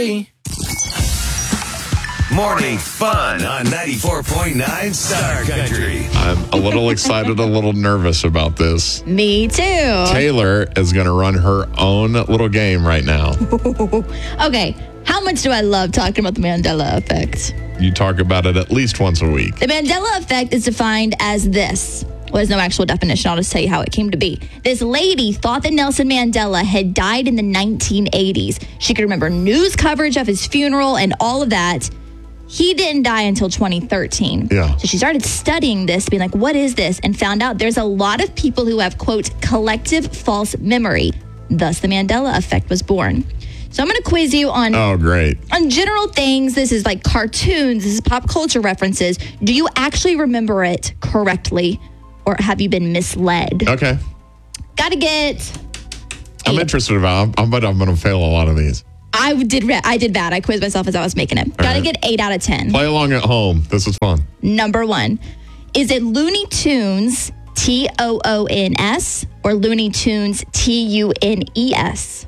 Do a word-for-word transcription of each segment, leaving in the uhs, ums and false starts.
Morning fun on ninety-four point nine Star Country. I'm a little excited, a little nervous about this. Me too. Taylor is going to run her own little game right now. Okay, how much do I love talking about the Mandela effect? You talk about it at least once a week. The Mandela effect is defined as this. Well, there's no actual definition. I'll just tell you how it came to be. This lady thought that Nelson Mandela had died in the nineteen eighties. She could remember news coverage of his funeral and all of that. He didn't die until twenty thirteen. Yeah. So she started studying this, being like, what is this? And found out there's a lot of people who have, quote, collective false memory. Thus, the Mandela effect was born. So I'm going to quiz you on, Oh, great. on general things. This is like cartoons. This is pop culture references. Do you actually remember it correctly, or have you been misled? Okay. Got to get... I'm eight. interested about I bet I'm going to fail a lot of these. I did re- I did bad. I quizzed myself as I was making it. Got to right. get eight out of ten. Play along at home. This is fun. Number one, is it Looney Tunes, T O O N S, or Looney Tunes, T U N E S?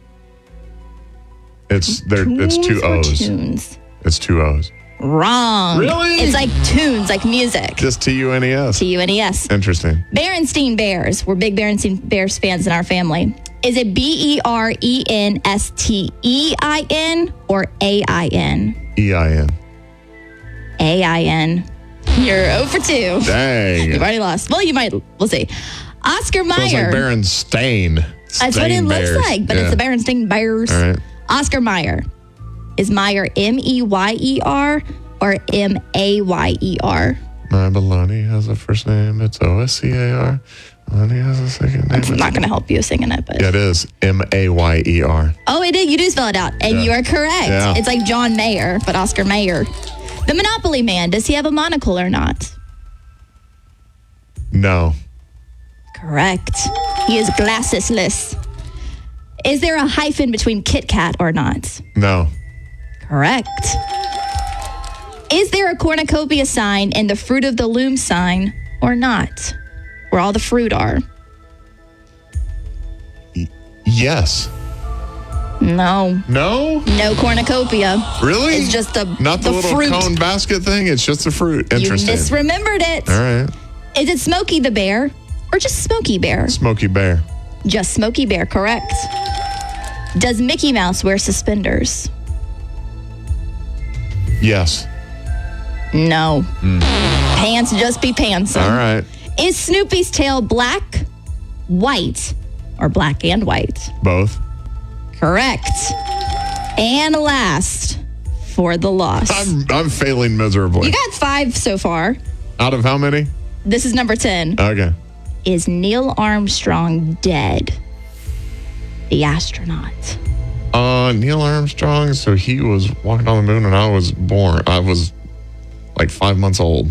It's there. It's two Tunes or O's. Tunes? It's two O's. Wrong. Really? It's like tunes, like music. Just T U N E S. T U N E S. Interesting. Berenstein Bears. We're big Berenstein Bears fans in our family. Is it B E R E N S T E I N or A I N? E I N. A I N. You're zero for two. Dang. You've already lost. Well, you might. We'll see. Oscar Mayer. Sounds like Berenstain. That's what it Stain looks Bears. like, but Yeah. it's the Berenstain Bears. All right. Oscar Mayer. Is Meyer M E Y E R or M A Y E R? My baloney has a first name. It's O S C A R. Baloney has a second name. I'm not going to help you singing it, but. Yeah, it is M A Y E R. Oh, it did. You do spell it out, and Yeah. you are correct. Yeah. It's like John Mayer, but Oscar Mayer. The Monopoly Man. Does he have a monocle or not? No. Correct. He is glassesless. Is there a hyphen between Kit Kat or not? No. Correct. Is there a cornucopia sign in the Fruit of the Loom sign or not? Where all the fruit are? Y- yes. No. No? No cornucopia. Really? It's just the, Not the, the little fruit. cone basket thing? It's just the fruit. You Interesting. misremembered it. All right. Is it Smokey the Bear or just Smokey Bear? Smokey Bear. Just Smokey Bear, correct. Does Mickey Mouse wear suspenders? Yes. No. Pants just be pantsing. All right. Is Snoopy's tail black, white, or black and white? Both. Correct. And last, for the loss. I'm I'm failing miserably. You got five so far. Out of how many? This is number ten. Okay. Is Neil Armstrong dead? The astronaut. Uh, Neil Armstrong. So he was walking on the moon, and I was born. I was like five months old,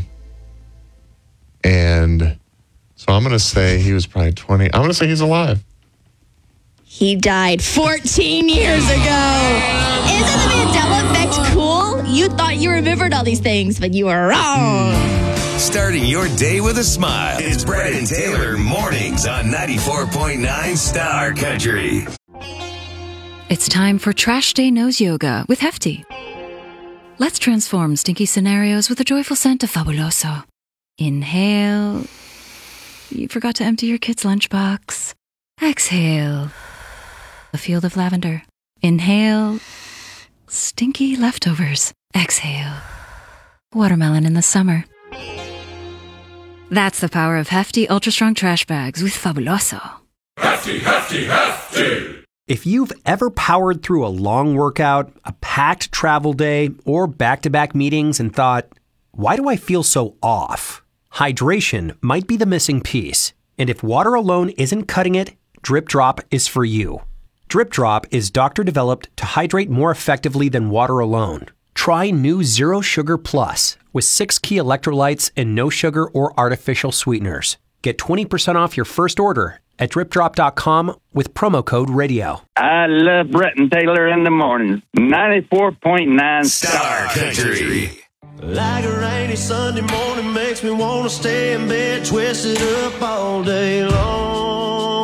and so I'm gonna say he was probably twenty. I'm gonna say he's alive. He died fourteen years ago. Isn't the Mandela effect cool? You thought you remembered all these things, but you were wrong. Starting your day with a smile. It's Brad and Taylor mornings on ninety-four point nine Star Country. It's time for Trash Day Nose Yoga with Hefty. Let's transform stinky scenarios with a joyful scent of Fabuloso. Inhale. You forgot to empty your kid's lunchbox. Exhale. A field of lavender. Inhale. Stinky leftovers. Exhale. Watermelon in the summer. That's the power of Hefty Ultra Strong Trash Bags with Fabuloso. Hefty, hefty, hefty! If you've ever powered through a long workout, a packed travel day, or back-to-back meetings and thought, why do I feel so off? Hydration might be the missing piece. And if water alone isn't cutting it, Drip Drop is for you. Drip Drop is doctor-developed to hydrate more effectively than water alone. Try new Zero Sugar Plus with six key electrolytes and no sugar or artificial sweeteners. Get twenty percent off your first order at drip drop dot com with promo code radio. I love Brett and Taylor in the morning. ninety-four point nine Star Country. Like a rainy Sunday morning makes me want to stay in bed, twisted up all day long.